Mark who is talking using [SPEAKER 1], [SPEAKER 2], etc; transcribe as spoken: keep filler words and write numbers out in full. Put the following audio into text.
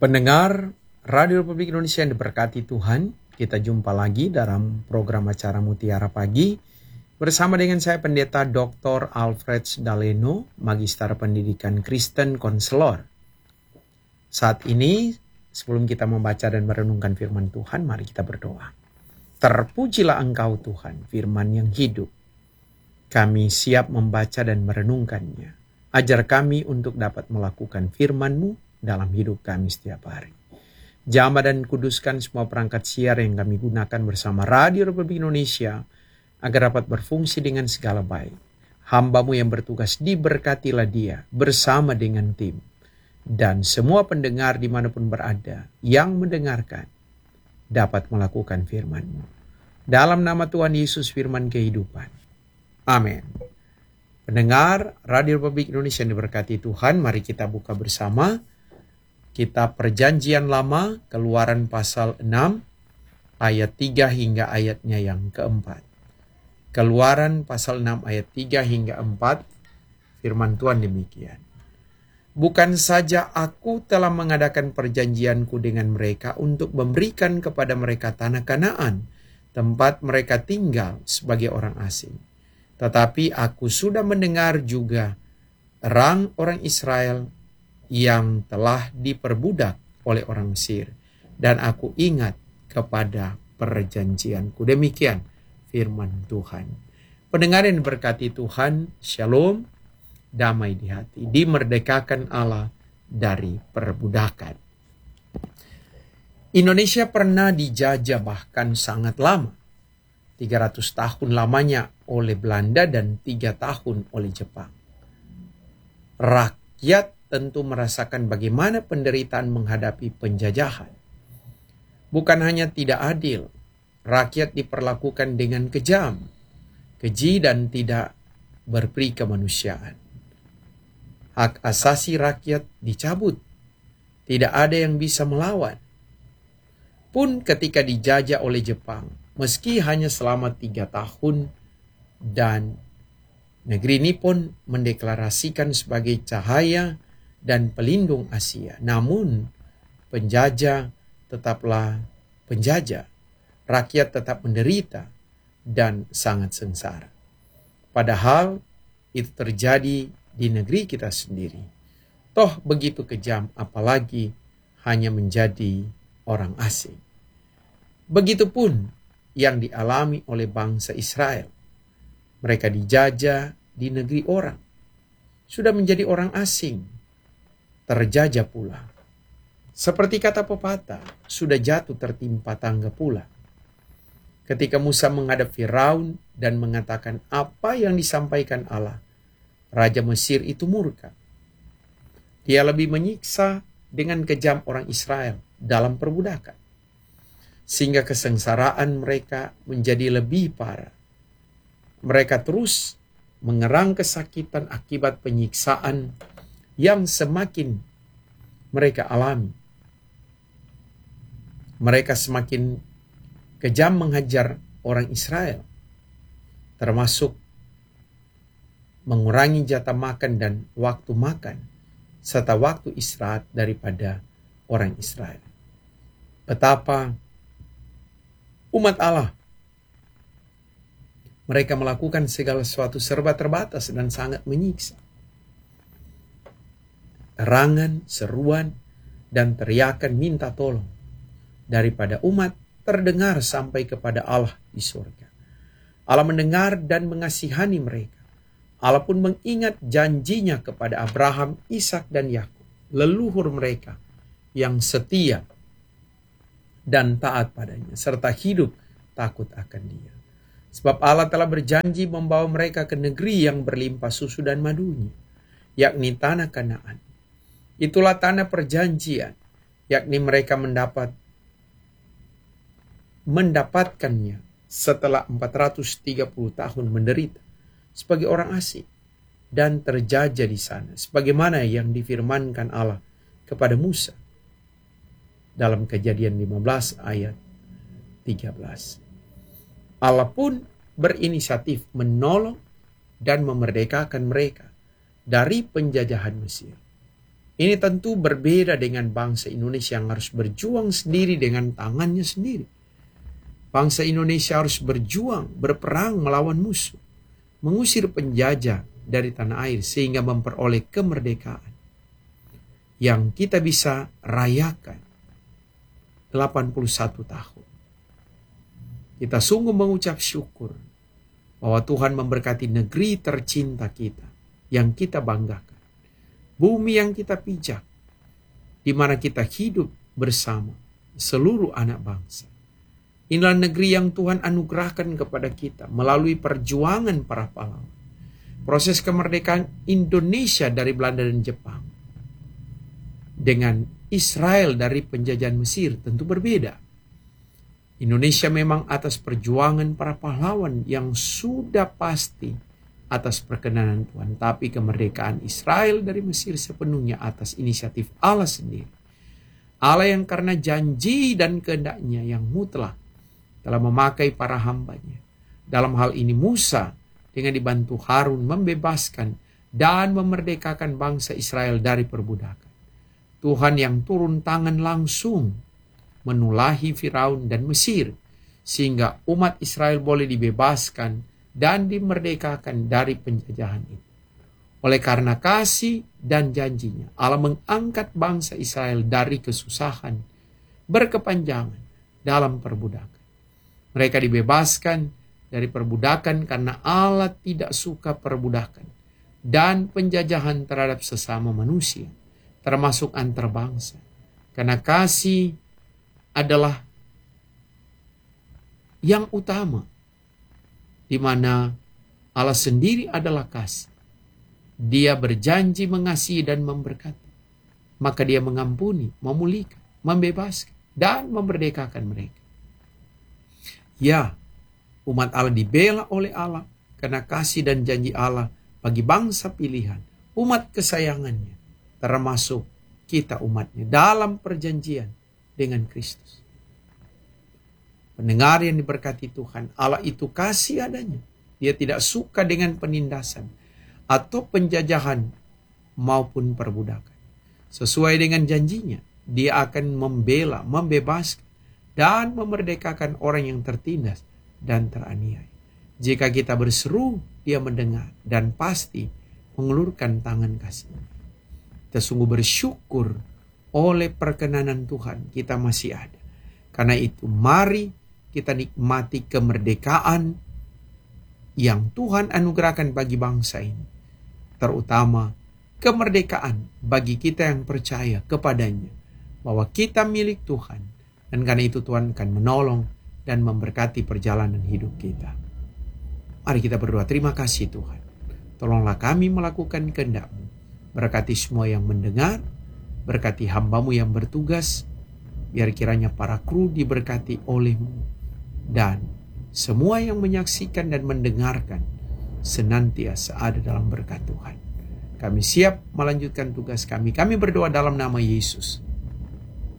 [SPEAKER 1] Pendengar Radio Republik Indonesia yang diberkati Tuhan, kita jumpa lagi dalam program acara Mutiara Pagi bersama dengan saya Pendeta doktor Alfred Daleno, Magister Pendidikan Kristen Konselor. Saat ini, sebelum kita membaca dan merenungkan firman Tuhan, mari kita berdoa. Terpujilah Engkau Tuhan, firman yang hidup. Kami siap membaca dan merenungkannya. Ajar kami untuk dapat melakukan firman-Mu dalam hidup kami setiap hari. Jamah dan kuduskan semua perangkat siar yang kami gunakan bersama Radio Republik Indonesia agar dapat berfungsi dengan segala baik. Hamba-Mu yang bertugas diberkatilah dia bersama dengan tim. Dan semua pendengar dimanapun berada yang mendengarkan dapat melakukan firman-Mu. Dalam nama Tuhan Yesus firman kehidupan. Amin. Pendengar Radio Republik Indonesia yang diberkati Tuhan, mari kita buka bersama Kitab Perjanjian Lama, Keluaran pasal enam, ayat tiga hingga ayatnya yang keempat. Keluaran pasal enam ayat tiga hingga empat, firman Tuhan demikian. Bukan saja aku telah mengadakan perjanjianku dengan mereka untuk memberikan kepada mereka tanah Kanaan, tempat mereka tinggal sebagai orang asing. Tetapi aku sudah mendengar juga terang orang Israel yang telah diperbudak oleh orang Mesir. Dan aku ingat kepada perjanjianku. Demikian firman Tuhan. Pendengar yang diberkati Tuhan, shalom, damai di hati. Dimerdekakan Allah dari perbudakan. Indonesia pernah dijajah bahkan sangat lama. tiga ratus tahun lamanya oleh Belanda dan tiga tahun oleh Jepang. Rakyat tentu merasakan bagaimana penderitaan menghadapi penjajahan. Bukan hanya tidak adil, rakyat diperlakukan dengan kejam, keji dan tidak berperi kemanusiaan. Hak asasi rakyat dicabut, tidak ada yang bisa melawan. Pun ketika dijajah oleh Jepang, meski hanya selama tiga tahun dan negeri Nippon mendeklarasikan sebagai cahaya dan pelindung Asia. Namun penjajah tetaplah penjajah. Rakyat tetap menderita dan sangat sengsara. Padahal itu terjadi di negeri kita sendiri. Toh begitu kejam, apalagi hanya menjadi orang asing. Begitupun yang dialami oleh bangsa Israel. Mereka dijajah di negeri orang. Sudah menjadi orang asing. Terjajah pula. Seperti kata pepatah, sudah jatuh tertimpa tangga pula. Ketika Musa menghadap Firaun dan mengatakan apa yang disampaikan Allah, Raja Mesir itu murka. Dia lebih menyiksa dengan kejam orang Israel dalam perbudakan. Sehingga kesengsaraan mereka menjadi lebih parah. Mereka terus mengerang kesakitan akibat penyiksaan yang semakin mereka alami. Mereka semakin kejam menghajar orang Israel, termasuk mengurangi jatah makan dan waktu makan, serta waktu istirahat daripada orang Israel. Betapa umat Allah, mereka melakukan segala sesuatu serba terbatas dan sangat menyiksa. Terangan, seruan, dan teriakan minta tolong daripada umat terdengar sampai kepada Allah di surga. Allah mendengar dan mengasihani mereka. Allah pun mengingat janjinya kepada Abraham, Ishak dan Yakub, leluhur mereka yang setia dan taat padanya, serta hidup takut akan Dia. Sebab Allah telah berjanji membawa mereka ke negeri yang berlimpah susu dan madunya, yakni tanah Kanaan. Itulah tanah perjanjian, yakni mereka mendapat mendapatkannya setelah empat ratus tiga puluh tahun menderita sebagai orang asing dan terjajah di sana, sebagaimana yang difirmankan Allah kepada Musa dalam Kejadian lima belas ayat tiga belas. Allah pun berinisiatif menolong dan memerdekakan mereka dari penjajahan Mesir. Ini tentu berbeda dengan bangsa Indonesia yang harus berjuang sendiri dengan tangannya sendiri. Bangsa Indonesia harus berjuang, berperang melawan musuh, mengusir penjajah dari tanah air sehingga memperoleh kemerdekaan yang kita bisa rayakan delapan puluh satu tahun. Kita sungguh mengucap syukur bahwa Tuhan memberkati negeri tercinta kita yang kita banggakan. Bumi yang kita pijak, di mana kita hidup bersama seluruh anak bangsa. Inilah negeri yang Tuhan anugerahkan kepada kita melalui perjuangan para pahlawan. Proses kemerdekaan Indonesia dari Belanda dan Jepang dengan Israel dari penjajahan Mesir tentu berbeda. Indonesia memang atas perjuangan para pahlawan yang sudah pasti atas perkenanan Tuhan. Tapi kemerdekaan Israel dari Mesir sepenuhnya atas inisiatif Allah sendiri. Allah yang karena janji dan kehendaknya yang mutlak telah memakai para hambanya. Dalam hal ini Musa dengan dibantu Harun membebaskan dan memerdekakan bangsa Israel dari perbudakan. Tuhan yang turun tangan langsung menulahi Firaun dan Mesir, sehingga umat Israel boleh dibebaskan dan dimerdekakan dari penjajahan itu. Oleh karena kasih dan janjinya, Allah mengangkat bangsa Israel dari kesusahan berkepanjangan dalam perbudakan. Mereka dibebaskan dari perbudakan karena Allah tidak suka perbudakan dan penjajahan terhadap sesama manusia, termasuk antar bangsa. Karena kasih adalah yang utama, di mana Allah sendiri adalah kasih. Dia berjanji mengasihi dan memberkati. Maka dia mengampuni, memulihkan, membebaskan, dan memerdekakan mereka. Ya, umat Allah dibela oleh Allah karena kasih dan janji Allah bagi bangsa pilihan, umat kesayangannya, termasuk kita umatnya dalam perjanjian dengan Kristus. Pendengar yang diberkati Tuhan, Allah itu kasih adanya. Dia tidak suka dengan penindasan atau penjajahan maupun perbudakan. Sesuai dengan janjinya, dia akan membela, membebaskan, dan memerdekakan orang yang tertindas dan teraniaya. Jika kita berseru, dia mendengar dan pasti mengulurkan tangan kasih-Nya. Kita sungguh bersyukur oleh perkenanan Tuhan kita masih ada. Karena itu mari kita nikmati kemerdekaan yang Tuhan anugerahkan bagi bangsa ini. Terutama kemerdekaan bagi kita yang percaya kepadanya, bahwa kita milik Tuhan. Dan karena itu Tuhan akan menolong dan memberkati perjalanan hidup kita. Mari kita berdoa. Terima kasih Tuhan. Tolonglah kami melakukan kehendak-Mu. Berkati semua yang mendengar. Berkati hamba-Mu yang bertugas. Biar kiranya para kru diberkati oleh-Mu. Dan semua yang menyaksikan dan mendengarkan senantiasa ada dalam berkat Tuhan. Kami siap melanjutkan tugas kami. Kami berdoa dalam nama Yesus.